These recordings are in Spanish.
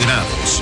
condenados.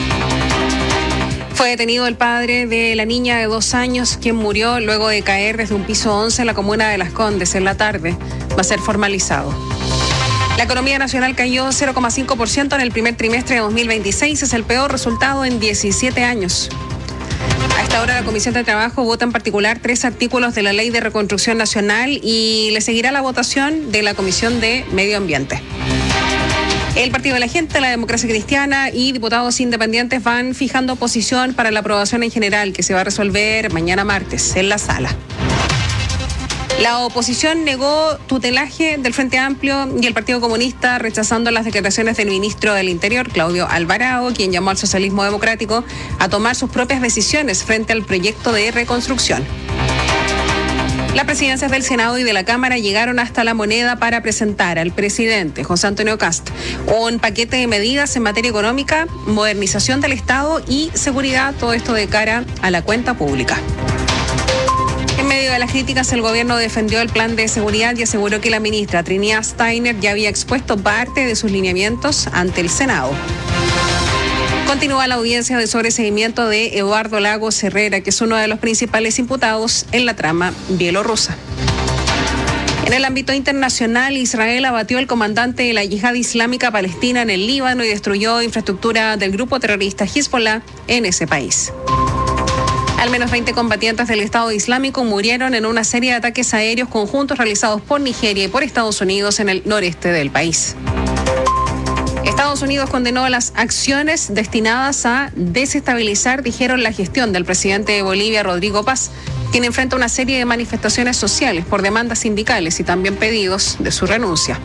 Fue detenido el padre de la niña de 2 años, quien murió luego de caer desde un piso 11 en la comuna de Las Condes en la tarde. Va a ser formalizado. La economía nacional cayó 0,5% en el primer trimestre de 2026. Es el peor resultado en 17 años. A esta hora la Comisión de Trabajo vota en particular 3 artículos de la Ley de Reconstrucción Nacional y le seguirá la votación de la Comisión de Medio Ambiente. El Partido de la Gente, la Democracia Cristiana y diputados independientes van fijando posición para la aprobación en general que se va a resolver mañana martes en la sala. La oposición negó tutelaje del Frente Amplio y el Partido Comunista, rechazando las declaraciones del ministro del Interior, Claudio Alvarado, quien llamó al socialismo democrático a tomar sus propias decisiones frente al proyecto de reconstrucción. Las presidencias del Senado y de la Cámara llegaron hasta La Moneda para presentar al presidente José Antonio Kast un paquete de medidas en materia económica, modernización del Estado y seguridad, todo esto de cara a la cuenta pública. En medio de las críticas, el gobierno defendió el plan de seguridad y aseguró que la ministra Trinidad Steiner ya había expuesto parte de sus lineamientos ante el Senado. Continúa la audiencia de sobreseguimiento de Eduardo Lagos Herrera, que es uno de los principales imputados en la trama bielorrusa. En el ámbito internacional, Israel abatió al comandante de la Yihad Islámica Palestina en el Líbano y destruyó infraestructura del grupo terrorista Hezbollah en ese país. Al menos 20 combatientes del Estado Islámico murieron en una serie de ataques aéreos conjuntos realizados por Nigeria y por Estados Unidos en el noreste del país. Estados Unidos condenó las acciones destinadas a desestabilizar, dijeron, la gestión del presidente de Bolivia, Rodrigo Paz, quien enfrenta una serie de manifestaciones sociales por demandas sindicales y también pedidos de su renuncia.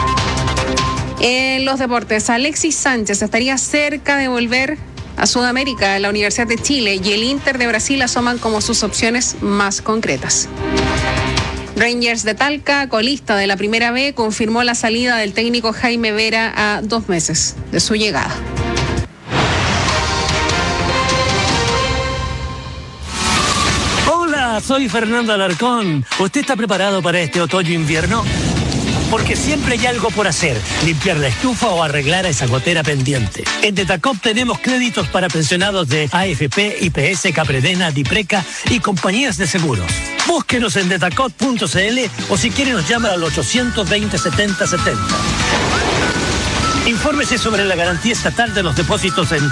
En los deportes, Alexis Sánchez estaría cerca de volver a Sudamérica. La Universidad de Chile y el Inter de Brasil asoman como sus opciones más concretas. Rangers de Talca, colista de la Primera B, confirmó la salida del técnico Jaime Vera a 2 meses de su llegada. Hola, soy Fernando Alarcón. ¿Usted está preparado para este otoño-invierno? Porque siempre hay algo por hacer, limpiar la estufa o arreglar esa gotera pendiente. En Detacop tenemos créditos para pensionados de AFP, IPS, Capredena, Dipreca y compañías de seguros. Búsquenos en detacop.cl o si quiere nos llama al 820-7070. Infórmese sobre la garantía estatal de los depósitos en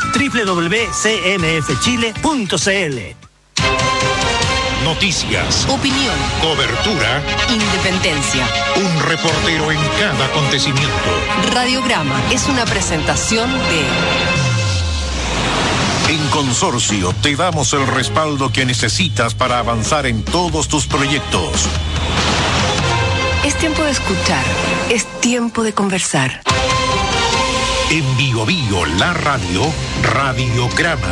www.cmfchile.cl. Noticias, opinión, cobertura, independencia. un reportero en cada acontecimiento. Radiograma es una presentación de... En Consorcio te damos el respaldo que necesitas para avanzar en todos tus proyectos. Es tiempo de escuchar, es tiempo de conversar. En Bio Bio, la radio, Radiograma.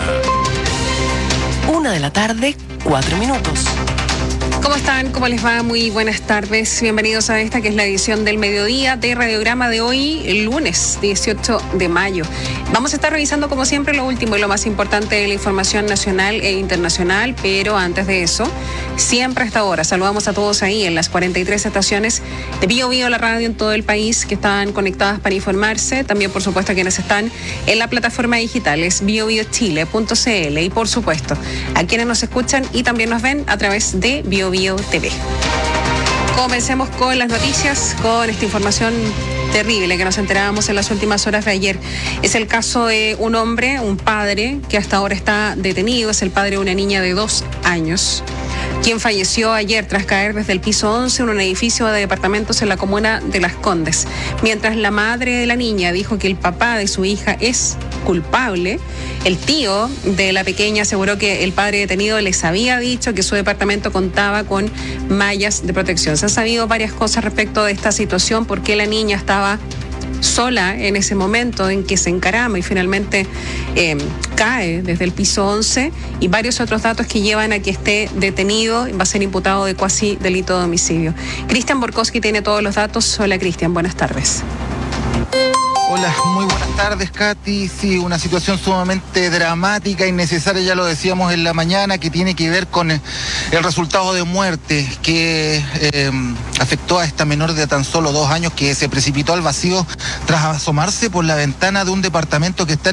1:00 p.m, 4 minutos. ¿Cómo están? ¿Cómo les va? Muy buenas tardes. Bienvenidos a esta que es la edición del mediodía de Radiograma de hoy, el lunes 18 de mayo. Vamos a estar revisando como siempre lo último y lo más importante de la información nacional e internacional, pero antes de eso, siempre a esta hora saludamos a todos ahí en las 43 estaciones de Bio Bio, la radio en todo el país, que están conectadas para informarse. También, por supuesto, a quienes están en la plataforma digital, es biobiochile.cl, y por supuesto, a quienes nos escuchan y también nos ven a través de Bio Bio TV. Comencemos con las noticias, con esta información terrible que nos enterábamos en las últimas horas de ayer. Es el caso de un hombre, un padre, que hasta ahora está detenido. Es el padre de una niña de 2 años, quien falleció ayer tras caer desde el piso 11 en un edificio de departamentos en la comuna de Las Condes. Mientras la madre de la niña dijo que el papá de su hija es culpable, el tío de la pequeña aseguró que el padre detenido les había dicho que su departamento contaba con mallas de protección. Se han sabido varias cosas respecto de esta situación, porque la niña estaba sola en ese momento en que se encarama y finalmente cae desde el piso 11, y varios otros datos que llevan a que esté detenido y va a ser imputado de cuasi delito de homicidio. Cristian Borkowski tiene todos los datos. Hola, Cristian, buenas tardes. Hola, muy buenas tardes, Katy. Sí, una situación sumamente dramática, innecesaria, ya lo decíamos en la mañana, que tiene que ver con el resultado de muerte que afectó a esta menor de tan solo 2 años, que se precipitó al vacío tras asomarse por la ventana de un departamento que está